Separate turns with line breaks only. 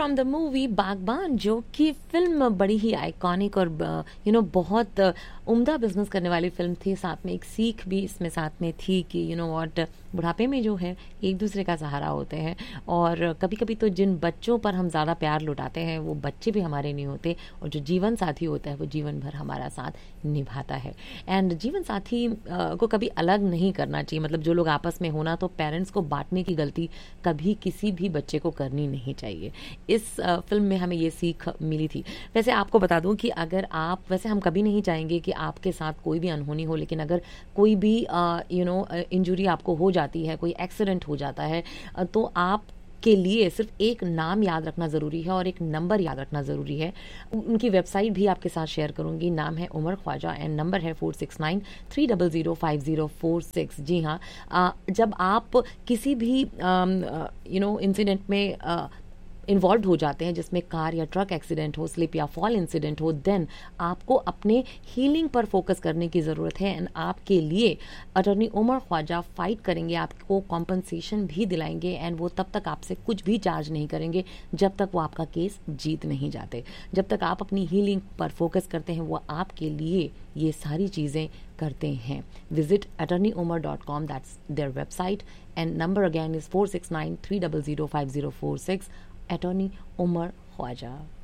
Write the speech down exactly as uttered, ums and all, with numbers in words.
From the movie बागबान, जो कि फिल्म बड़ी ही आइकॉनिक और यू नो बहुत उम्दा बिजनेस करने वाली फिल्म थी। साथ में एक सीख भी इसमें साथ में थी कि यू नो व्हाट, बुढ़ापे में जो है एक दूसरे का सहारा होते हैं, और कभी कभी तो जिन बच्चों पर हम ज़्यादा प्यार लुटाते हैं वो बच्चे भी हमारे नहीं होते, और जो जीवन साथी होता है वो जीवन भर हमारा साथ निभाता है। एंड जीवन साथी को कभी अलग नहीं करना चाहिए। मतलब जो लोग आपस में होना, तो पेरेंट्स को बांटने की गलती कभी किसी भी बच्चे को करनी नहीं चाहिए। इस फिल्म में हमें ये सीख मिली थी। वैसे आपको बता दूं कि अगर आप, वैसे हम कभी नहीं चाहेंगे कि आपके साथ कोई भी अनहोनी हो, लेकिन अगर कोई भी यू नो इंजरी आपको हो जाती है, कोई एक्सीडेंट हो जाता है, तो आप के लिए सिर्फ एक नाम याद रखना ज़रूरी है और एक नंबर याद रखना ज़रूरी है। उनकी वेबसाइट भी आपके साथ शेयर करूंगी। नाम है उमर ख्वाजा एंड नंबर है four six nine three double zero five zero four six. जी हाँ, जब आप किसी भी यू नो इंसिडेंट में आ, इन्वॉल्व हो जाते हैं, जिसमें कार या ट्रक एक्सीडेंट हो, स्लिप या फॉल इंसिडेंट हो, देन आपको अपने हीलिंग पर फोकस करने की ज़रूरत है। एंड आपके लिए अटॉर्नी उमर ख्वाजा फाइट करेंगे, आपको कॉम्पनसेशन भी दिलाएंगे, एंड वो तब तक आपसे कुछ भी चार्ज नहीं करेंगे जब तक वो आपका केस जीत नहीं जाते। जब तक आप अपनी हीलिंग पर फोकस करते हैं, वो आपके लिए ये सारी चीज़ें करते हैं। Visit attorney Umar dot com, that's their website, and number again is four six nine three double zero five zero four six. Attorney Umar Khwaja.